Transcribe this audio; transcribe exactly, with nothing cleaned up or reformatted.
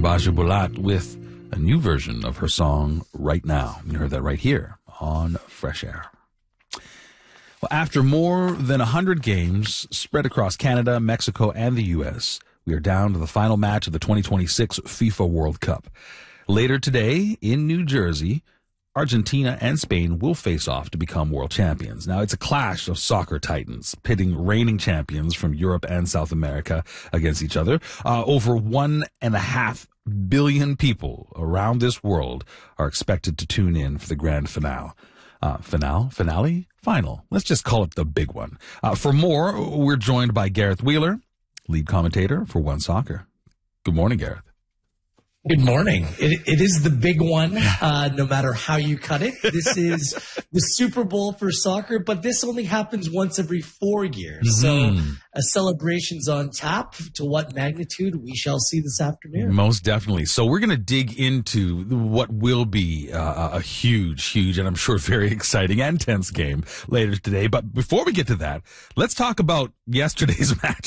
Baja Bulat with a new version of her song Right Now. You heard that right here on Fresh Air. Well, after more than one hundred games spread across Canada, Mexico, and the U S, we are down to the final match of the twenty twenty-six FIFA World Cup. Later today in New Jersey, Argentina and Spain will face off to become world champions. Now, it's a clash of soccer titans, pitting reigning champions from Europe and South America against each other. Uh, over one and a half billion people around this world are expected to tune in for the grand finale. Uh, finale? Finale? Final. Let's just call it the big one. Uh, for more, we're joined by Gareth Wheeler, lead commentator for One Soccer. Good morning, Gareth. Good morning. It, it is the big one, uh, no matter how you cut it. This is the Super Bowl for soccer, but this only happens once every four years. Mm-hmm. So a celebration's on tap. To what magnitude, we shall see this afternoon. Most definitely. So we're going to dig into what will be uh, a huge, huge, and I'm sure very exciting and tense game later today. But before we get to that, let's talk about yesterday's match.